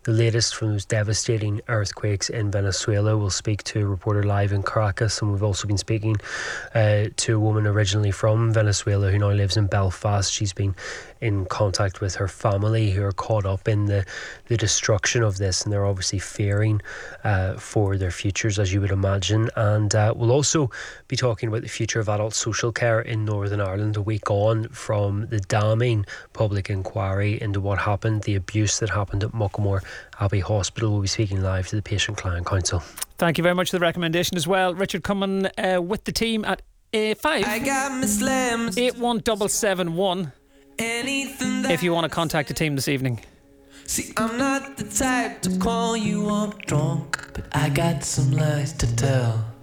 the latest from those devastating earthquakes in Venezuela. We'll speak to a reporter live in Caracas, and we've also been speaking to a woman originally from Venezuela who now lives in Belfast. She's been in contact with her family who are caught up in the destruction of this, and they're obviously fearing for their futures, as you would imagine. And we'll also be talking about the future of adult social care in Northern Ireland, a week on from the damning public inquiry into what happened, the abuse that happened at Muckamore Abbey Hospital. We'll be speaking live to the Patient Client Council. Thank you very much for the recommendation as well. Richard coming with the team at 5 81771 if you want to contact the team this evening. See, I'm not the type to call you up drunk, but I got some lies to tell.